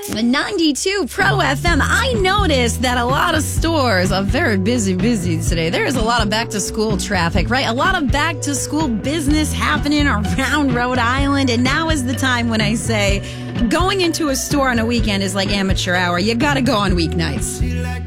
92 Pro FM. I noticed that a lot of stores are very busy today. There is a lot of back-to-school traffic, right? A lot of back-to-school business happening around Rhode Island. And now is the time when I say going into a store on a weekend is like amateur hour. You got to go on weeknights.